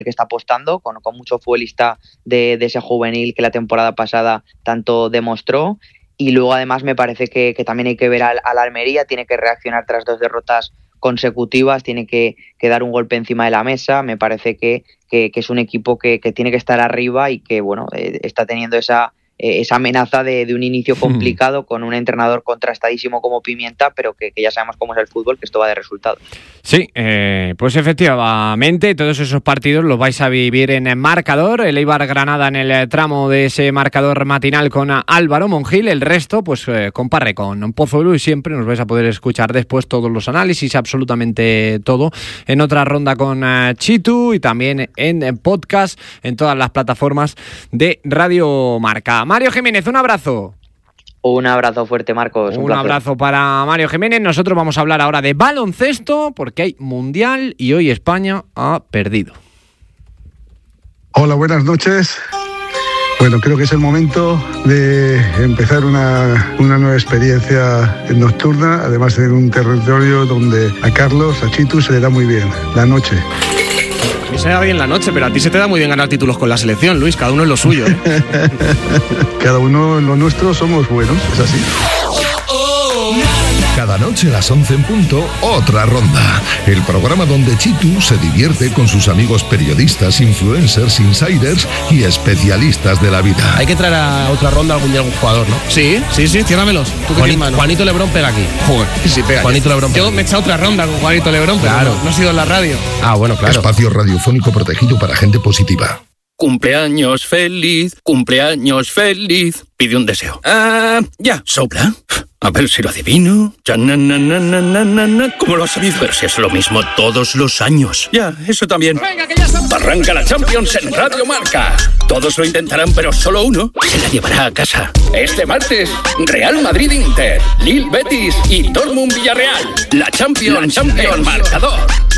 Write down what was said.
que está apostando, con mucho futbolista de ese juvenil que la temporada pasada tanto demostró. Y luego además me parece que también hay que ver al Almería, tiene que reaccionar tras 2 derrotas consecutivas, tiene que dar un golpe encima de la mesa. Me parece que es un equipo que tiene que estar arriba y que bueno, está teniendo esa amenaza de un inicio complicado con un entrenador contrastadísimo como Pimienta, pero que ya sabemos cómo es el fútbol, que esto va de resultados. Sí, pues efectivamente todos esos partidos los vais a vivir en Marcador, el Eibar Granada en el tramo de ese marcador matinal con Álvaro Monjil, el resto pues con Parre, con Pozuelo, y siempre nos vais a poder escuchar después todos los análisis, absolutamente todo, en otra ronda con Chitu y también en podcast, en todas las plataformas de Radio Marca. Mario Jiménez, un abrazo. Un abrazo fuerte, Marcos. Un abrazo para Mario Jiménez. Nosotros vamos a hablar ahora de baloncesto porque hay Mundial y hoy España ha perdido. Hola, buenas noches. Bueno, creo que es el momento de empezar una nueva experiencia nocturna, además en un territorio donde a Carlos, a Chitu, se le da muy bien la noche. A mí se me da bien la noche, pero a ti se te da muy bien ganar títulos con la selección, Luis, cada uno en lo suyo. Cada uno en lo nuestro somos buenos, es así. Cada noche a las 11 en punto, otra ronda. El programa donde Chitu se divierte con sus amigos periodistas, influencers, insiders y especialistas de la vida. Hay que traer a otra ronda algún día algún jugador, ¿no? Sí, ciérramelos. Juanito Lebrón pega aquí. Joder, sí pega. Juanito Lebrón pega. Yo me he echado otra ronda con Juanito Lebrón, claro. Pero no he sido en la radio. Ah, bueno, claro. Espacio radiofónico protegido para gente positiva. Cumpleaños feliz, pide un deseo. Ya, sopla. A ver si lo adivino. ¿Cómo lo has sabido? Pero si es lo mismo todos los años. Ya, eso también. Venga, que ya estamos. Arranca la Champions en Radio Marca. Todos lo intentarán, pero solo uno se la llevará a casa. Este martes, Real Madrid-Inter, Lille-Betis y Dortmund-Villarreal. La Champions en Marcador.